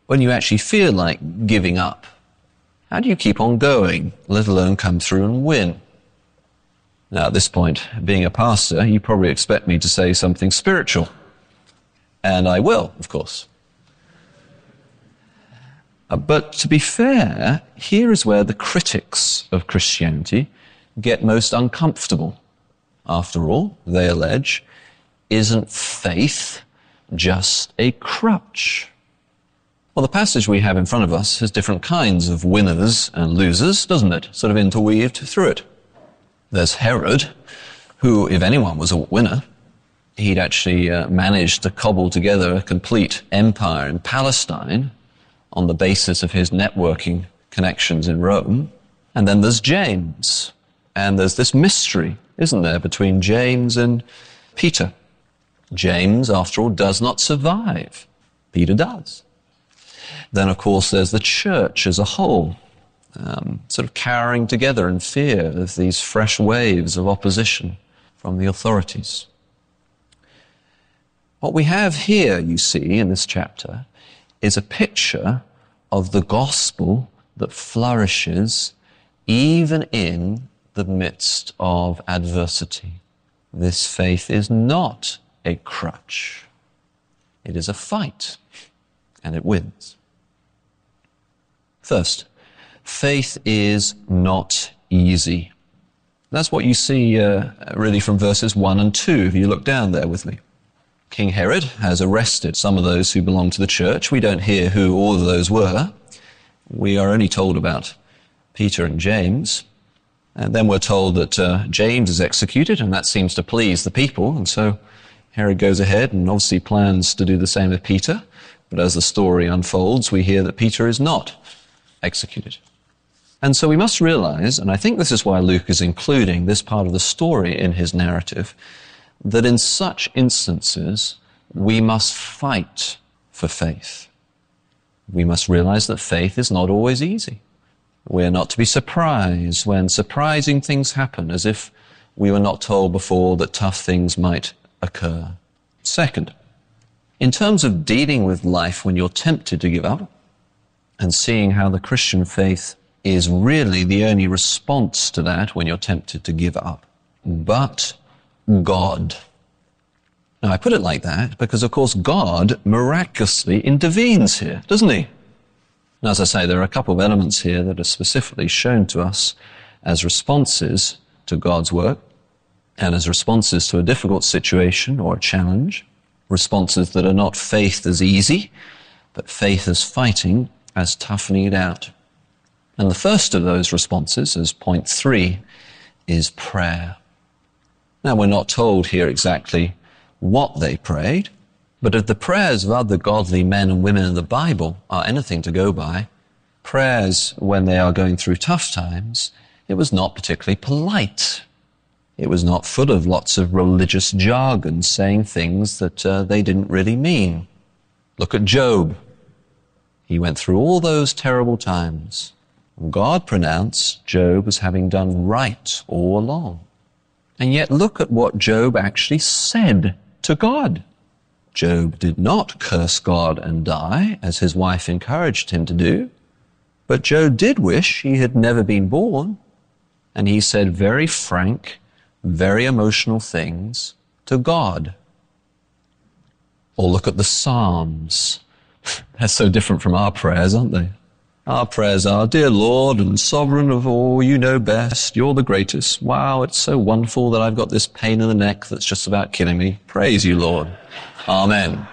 when you actually feel like giving up, how do you keep on going, let alone come through and win? Now, at this point, being a pastor, you probably expect me to say something spiritual. And I will, of course. But to be fair, here is where the critics of Christianity get most uncomfortable. After all, they allege, isn't faith just a crutch? Well, the passage we have in front of us has different kinds of winners and losers, doesn't it? Sort of interweaved through it. There's Herod, who, if anyone was a winner, he'd actually managed to cobble together a complete empire in Palestine on the basis of his networking connections in Rome. And then there's James. And there's this mystery, isn't there, between James and Peter. James, after all, does not survive. Peter does. Then, of course, there's the church as a whole, sort of cowering together in fear of these fresh waves of opposition from the authorities. What we have here, you see, in this chapter, is a picture of the gospel that flourishes even in the midst of adversity. This faith is not a crutch. It is a fight, and it wins. First, faith is not easy. That's what you see really from verses 1 and 2, if you look down there with me. King Herod has arrested some of those who belong to the church. We don't hear who all of those were. We are only told about Peter and James. And then we're told that James is executed, and that seems to please the people. And so Herod goes ahead and obviously plans to do the same with Peter. But as the story unfolds, we hear that Peter is not executed. And so we must realize, and I think this is why Luke is including this part of the story in his narrative, that in such instances, we must fight for faith. We must realize that faith is not always easy. We're not to be surprised when surprising things happen, as if we were not told before that tough things might occur. Second, in terms of dealing with life when you're tempted to give up, and seeing how the Christian faith is really the only response to that when you're tempted to give up. But God. Now, I put it like that because, of course, God miraculously intervenes here, doesn't he? And as I say, there are a couple of elements here that are specifically shown to us as responses to God's work and as responses to a difficult situation or a challenge, responses that are not faith as easy, but faith as fighting, as toughening it out. And the first of those responses, as point 3, is prayer. Now, we're not told here exactly what they prayed, but if the prayers of other godly men and women in the Bible are anything to go by, prayers when they are going through tough times, it was not particularly polite. It was not full of lots of religious jargon saying things that they didn't really mean. Look at Job. He went through all those terrible times. God pronounced Job as having done right all along. And yet look at what Job actually said to God. Job did not curse God and die, as his wife encouraged him to do. But Job did wish he had never been born. And he said very frank, very emotional things to God. Or look at the Psalms. They're so different from our prayers, aren't they? Our prayers are, dear Lord and sovereign of all, you know best, you're the greatest. Wow, it's so wonderful that I've got this pain in the neck that's just about killing me. Praise you, Lord. Amen.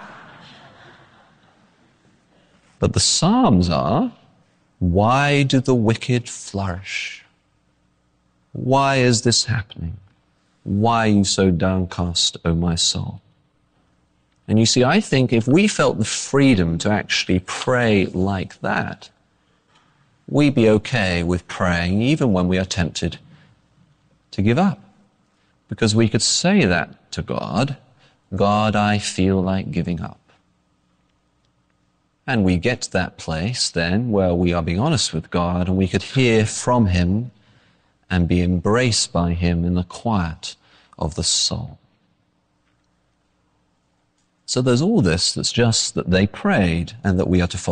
But the Psalms are, why do the wicked flourish? Why is this happening? Why are you so downcast, O my soul? And you see, I think if we felt the freedom to actually pray like that, we'd be okay with praying even when we are tempted to give up. Because we could say that to God, God, I feel like giving up. And we get to that place then where we are being honest with God and we could hear from him and be embraced by him in the quiet of the soul. So there's all this that's just that they prayed and that we are to follow.